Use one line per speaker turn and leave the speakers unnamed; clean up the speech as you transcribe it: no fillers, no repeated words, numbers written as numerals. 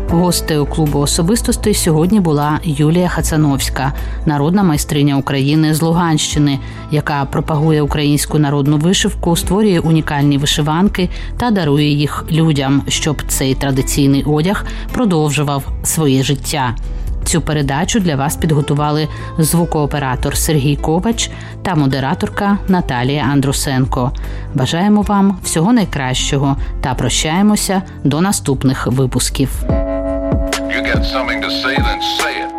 Гостею клубу особистостей сьогодні була Юлія Хацановська, народна майстриня України з Луганщини, яка пропагує українську народну вишивку, створює унікальні вишиванки та дарує їх людям, щоб цей традиційний одяг продовжував своє життя. Цю передачу для вас підготували звукооператор Сергій Ковач та модераторка Наталія Андрусенко. Бажаємо вам всього найкращого та прощаємося до наступних випусків.
You got something to say, then say it.